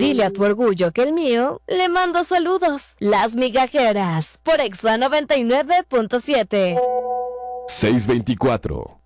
Dile a tu orgullo que el mío le mando saludos. Las Migajeras por Exa 99.7. 624.